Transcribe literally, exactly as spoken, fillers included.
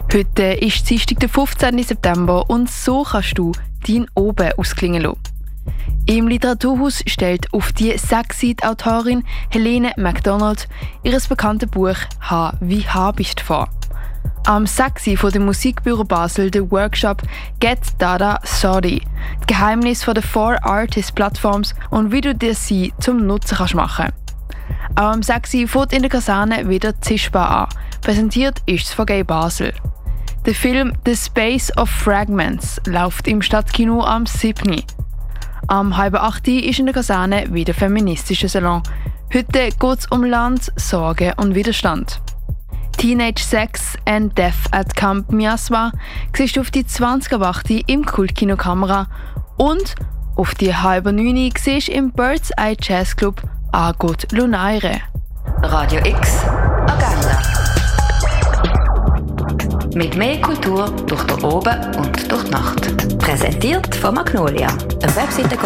Heute ist Dienstag, der fünfzehnten September und so kannst du deinen Oben ausklingen lassen. Im Literaturhaus stellt auf die Sechsseite-Autorin Helene MacDonald ihr bekanntes Buch «H wie H bist» vor. Am Sechsi von dem Musikbüro Basel der Workshop «Get Dada Sorry» – das Geheimnis von den Four Artist Plattforms und wie du dir sie zum Nutzen kannst machen. Auch am Sechsi fängt in der Kaserne wieder Zischbar an. Präsentiert ist es von Gay Basel. Der Film «The Space of Fragments» läuft im Stadtkino am siebten Am halb acht ist in der Kaserne wieder feministischer Salon. Heute geht es um Land, Sorge und Widerstand. Teenage Sex and Death at Camp Miasma siehst du auf die zwanzig ab acht im Kultkino Kamera und auf die halb neun siehst du im Bird's Eye Jazz Club Agot Lunaire. Radio X Agenda. Mit mehr Kultur durch den Oben und durch die Nacht. Präsentiert von Magnolia, eine Webseite